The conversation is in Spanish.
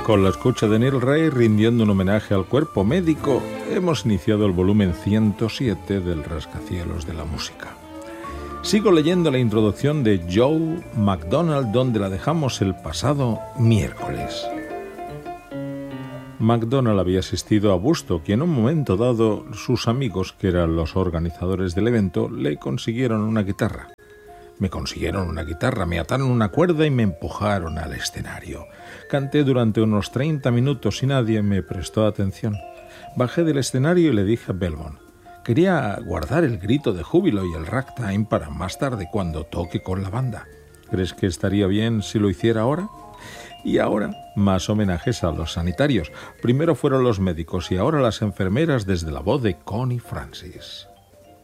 Con la escucha de Neil Ray rindiendo un homenaje al cuerpo médico, hemos iniciado el volumen 107 del Rascacielos de la Música. Sigo leyendo la introducción de Joe McDonald, donde la dejamos el pasado miércoles. McDonald había asistido a Woodstock y en un momento dado sus amigos, que eran los organizadores del evento, le consiguieron una guitarra. Me consiguieron una guitarra, me ataron una cuerda y me empujaron al escenario. Canté durante unos 30 minutos y nadie me prestó atención. Bajé del escenario y le dije a Belmont: quería guardar el grito de júbilo y el ragtime para más tarde cuando toque con la banda. ¿Crees que estaría bien si lo hiciera ahora? Y ahora, más homenajes a los sanitarios. Primero fueron los médicos y ahora las enfermeras desde la voz de Connie Francis.